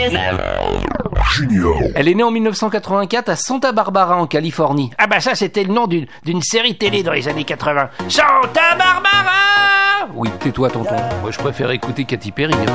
Elle est née en 1984 à Santa Barbara en Californie. Ah bah ça c'était le nom d'une série télé dans les années 80. Santa Barbara. Oui, tais-toi tonton, moi je préfère écouter Katy Perry.